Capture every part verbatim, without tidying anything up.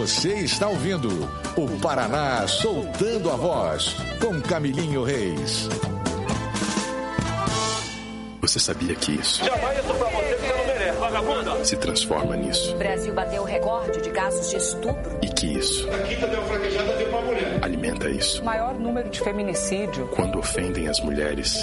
Você está ouvindo o Paraná Soltando a Voz, com Camilinho Reis. Você sabia que isso Jamais isso pra você que você não merece, vagabunda. se transforma nisso? O Brasil bateu o recorde de casos de estupro. E que isso A quinta deu fraquejada, deu pra mulher. alimenta isso? O maior número de feminicídio. Quando ofendem as mulheres,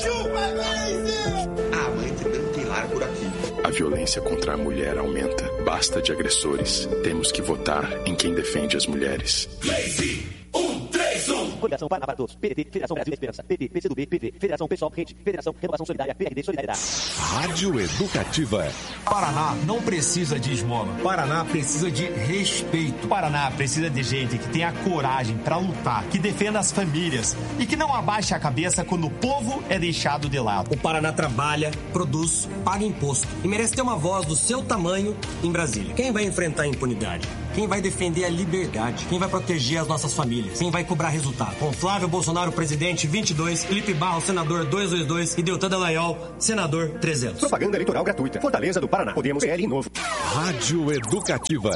A mãe não tem lar por aqui. a violência contra a mulher aumenta. Basta de agressores. Temos que votar em quem defende as mulheres. Coligação Paraná para Todos, P D T, Federação Brasil da Esperança, P P, P C do B, P V, Federação Pessoal Rede, Federação Renovação Solidária, P R D Solidariedade. Rádio Educativa. Paraná não precisa de esmola. Paraná precisa de respeito. Paraná precisa de gente que tenha coragem para lutar, que defenda as famílias e que não abaixe a cabeça quando o povo é deixado de lado. O Paraná trabalha, produz, paga imposto e merece ter uma voz do seu tamanho em Brasília. Quem vai enfrentar a impunidade? Quem vai defender a liberdade? Quem vai proteger as nossas famílias? Quem vai cobrar resultado? Com Flávio Bolsonaro, presidente, vinte e dois, Felipe Barros, senador, duzentos e vinte e dois e Deltan Dallagnol, senador, trezentos. Propaganda eleitoral gratuita. Fortaleza do Paraná. Podemos P L novo. Rádio Educativa.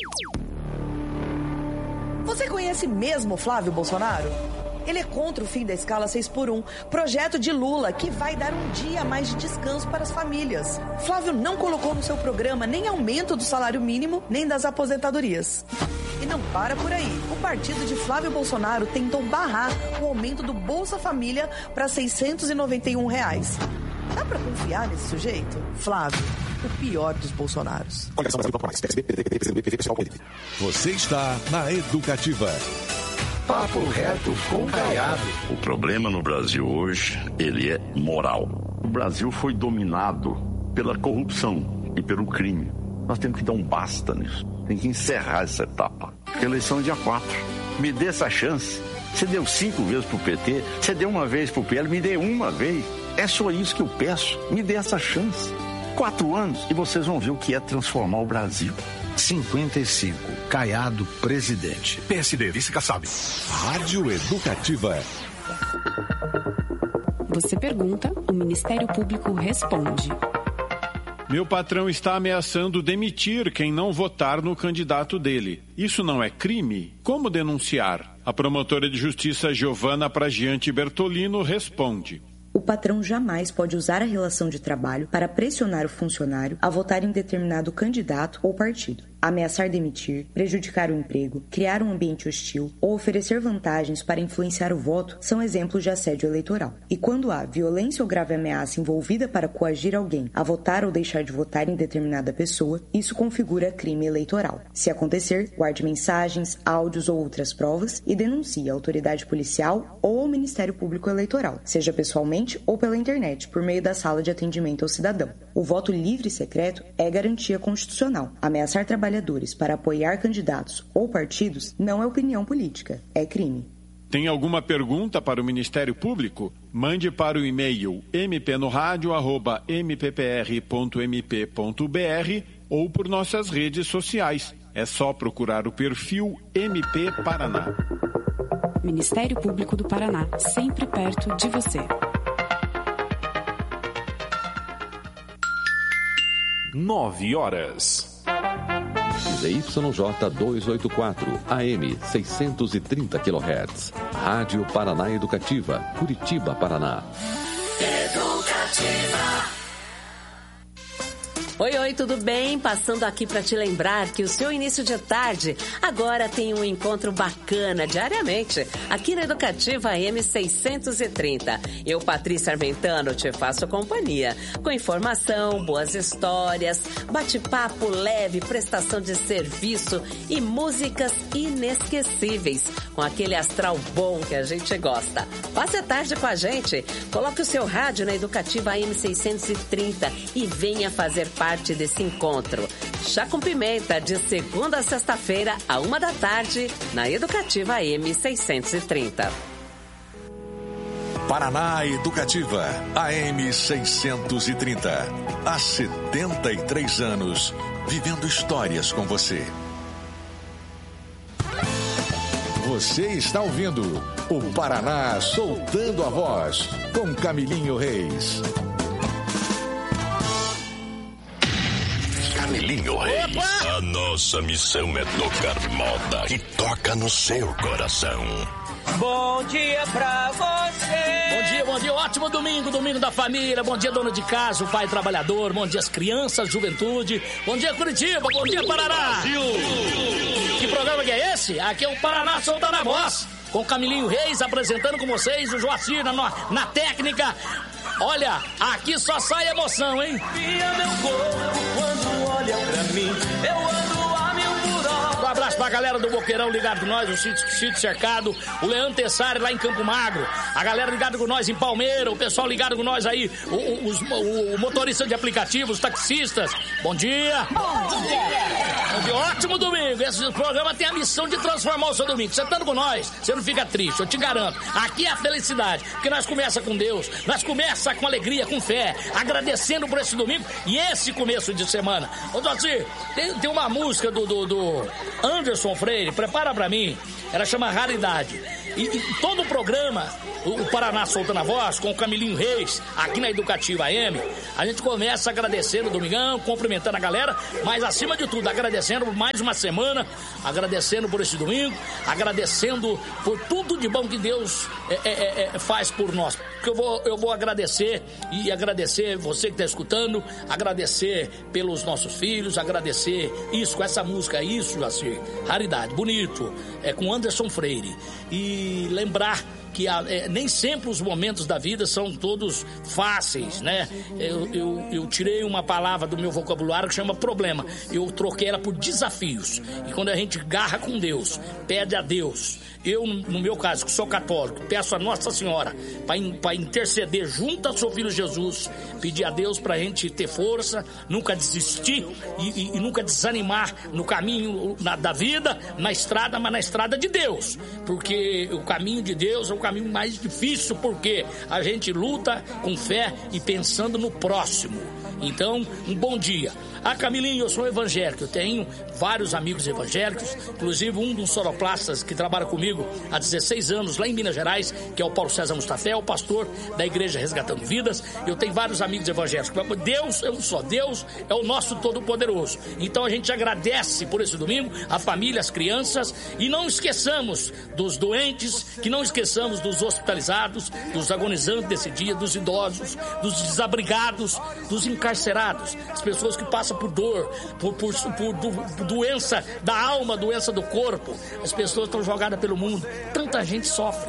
Você conhece mesmo Flávio Bolsonaro? Ele é contra o fim da escala seis por um, projeto de Lula que vai dar um dia a mais de descanso para as famílias. Flávio não colocou no seu programa nem aumento do salário mínimo, nem das aposentadorias. E não para por aí. O partido de Flávio Bolsonaro tentou barrar o aumento do Bolsa Família para seiscentos e noventa e um reais. Dá para confiar nesse sujeito? Flávio, o pior dos Bolsonaros. Você está na Educativa. Papo reto com Caiado. O problema no Brasil hoje, ele é moral. O Brasil foi dominado pela corrupção e pelo crime. Nós temos que dar um basta nisso. Tem que encerrar essa etapa. Eleição é dia quatro. Me dê essa chance. Você deu cinco vezes pro P T, você deu uma vez pro P L, me dê uma vez. É só isso que eu peço. Me dê essa chance. Quatro anos e vocês vão ver o que é transformar o Brasil. cinquenta e cinco. Caiado, presidente. P S D, vice Kassab. Rádio Educativa. Você pergunta, o Ministério Público responde. Meu patrão está ameaçando demitir quem não votar no candidato dele. Isso não é crime? Como denunciar? A promotora de justiça Giovana Pragiante Bertolino responde. O patrão jamais pode usar a relação de trabalho para pressionar o funcionário a votar em determinado candidato ou partido. Ameaçar demitir, prejudicar o emprego, criar um ambiente hostil ou oferecer vantagens para influenciar o voto são exemplos de assédio eleitoral. E quando há violência ou grave ameaça envolvida para coagir alguém a votar ou deixar de votar em determinada pessoa, isso configura crime eleitoral. Se acontecer, guarde mensagens, áudios ou outras provas e denuncie a autoridade policial ou ao Ministério Público Eleitoral, seja pessoalmente ou pela internet, por meio da sala de atendimento ao cidadão. O voto livre e secreto é garantia constitucional. Ameaçar trabalhadores para apoiar candidatos ou partidos não é opinião política, é crime. Tem alguma pergunta para o Ministério Público? Mande para o e-mail m p no rádio arroba m p p r ponto m p ponto b r ou por nossas redes sociais. É só procurar o perfil M P Paraná. Ministério Público do Paraná, sempre perto de você. Nove horas. Z Y J duzentos e oitenta e quatro, A M seiscentos e trinta quilohertz. Rádio Paraná Educativa, Curitiba, Paraná. Educativa. Oi, oi, tudo bem? Passando aqui para te lembrar que o seu início de tarde agora tem um encontro bacana diariamente aqui na Educativa M seiscentos e trinta. Eu, Patrícia Armentano, te faço companhia com informação, boas histórias, bate-papo leve, prestação de serviço e músicas inesquecíveis com aquele astral bom que a gente gosta. Passe a tarde com a gente, coloque o seu rádio na Educativa M seiscentos e trinta e venha fazer parte parte desse encontro. Chá com Pimenta, de segunda a sexta-feira, a uma da tarde, na Educativa M seiscentos e trinta. Paraná Educativa, A M seiscentos e trinta. Há setenta e três anos, vivendo histórias com você. Você está ouvindo o Paraná Soltando a Voz, com Camilinho Reis. Camilinho Reis. Opa! A nossa missão é tocar moda que toca no seu coração. Bom dia pra você. Bom dia, bom dia. Ótimo domingo, domingo da família. Bom dia, dona de casa, o pai trabalhador. Bom dia, as crianças, juventude. Bom dia, Curitiba. Bom dia, Paraná. Brasil. Que programa que é esse? Aqui é o Paraná Soltando a Voz. Com o Camilinho Reis apresentando com vocês, o Joacir na, na técnica. Olha, aqui só sai emoção, hein? Meu corpo quando olha pra mim, eu ando a mil por hora. Um abraço pra galera do Boqueirão ligado com nós, o sítio, sítio cercado, o Leandro Tessari lá em Campo Magro, a galera ligada com nós em Palmeira, o pessoal ligado com nós aí, o, o, os, o, o motorista de aplicativos, os taxistas. Bom dia! Bom dia! Bom dia. Ótimo domingo! Esse programa tem a missão de transformar o seu domingo. Você estando com nós, você não fica triste, eu te garanto. Aqui é a felicidade, porque nós começa com Deus, nós começa com alegria, com fé, agradecendo por esse domingo e esse começo de semana. Ô, Doci, tem, tem uma música do, do, do Anderson Freire, prepara pra mim, ela chama Raridade. E, e todo o programa, o, o Paraná Soltando a Voz, com o Camilinho Reis, aqui na Educativa A M, a gente começa agradecendo o domingão, cumprimentando a galera, mas acima de tudo, agradecendo por mais uma semana, agradecendo por esse domingo, agradecendo por tudo de bom que Deus é, é, é, faz por nós. Porque eu vou, eu vou agradecer e agradecer você que está escutando, agradecer pelos nossos filhos, agradecer isso, com essa música, isso, assim, Raridade, bonito, é com Anderson Freire. E lembrar que é, nem sempre os momentos da vida são todos fáceis, né? Eu, eu, eu tirei uma palavra do meu vocabulário que chama problema. Eu troquei ela por desafios. E quando a gente garra com Deus, pede a Deus. Eu, no meu caso, que sou católico, peço a Nossa Senhora para interceder junto ao seu Filho Jesus, pedir a Deus para a gente ter força, nunca desistir e, e, e nunca desanimar no caminho na, da vida, na estrada, mas na estrada de Deus. Porque o caminho de Deus é o caminho mais difícil, porque a gente luta com fé e pensando no próximo. Então, um bom dia. Ah, Camilinho, eu sou evangélico, eu tenho vários amigos evangélicos, inclusive um dos soroplastas que trabalha comigo há dezesseis anos lá em Minas Gerais, que é o Paulo César Mustafé, é o pastor da Igreja Resgatando Vidas. Eu tenho vários amigos evangélicos. Deus é um só, Deus é o nosso Todo-Poderoso. Então a gente agradece por esse domingo, a família, as crianças, e não esqueçamos dos doentes, que não esqueçamos dos hospitalizados, dos agonizantes desse dia, dos idosos, dos desabrigados, dos encarcerados, as pessoas que passam por dor, por, por, por, por doença da alma, doença do corpo. As pessoas estão jogadas pelo mundo. Tanta gente sofre.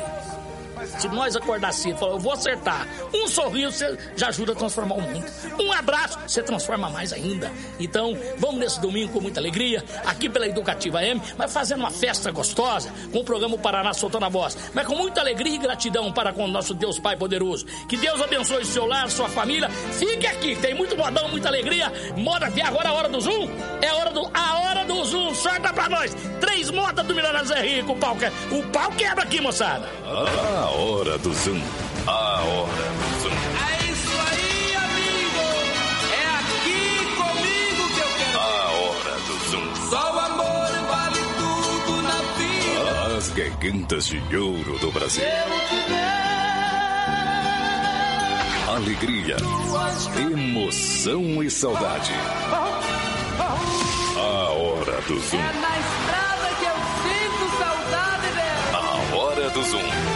Se nós acordar assim e falar, eu vou acertar, um sorriso você já ajuda a transformar o mundo. Um abraço, você transforma mais ainda. Então, vamos nesse domingo com muita alegria, aqui pela Educativa A M, mas fazendo uma festa gostosa, com o programa Paraná Soltando a Voz, mas com muita alegria e gratidão para com o nosso Deus Pai Poderoso. Que Deus abençoe o seu lar, sua família. Fique aqui, tem muito modão, muita alegria. Moda aqui, agora a hora do Zoom. É a hora do, a hora do Zoom. Sorta pra nós. Três modas do Milionário Zé Rico. O pau, que, o pau quebra aqui, moçada. Ah, a hora do Zoom. A hora do Zoom. É isso aí, amigo. É aqui comigo que eu quero. A hora do Zoom. Só o amor vale tudo na vida. As gargantas de ouro do Brasil. Alegria, emoção e saudade. A hora do Zoom. É na estrada que eu sinto saudade dela. A hora do Zoom.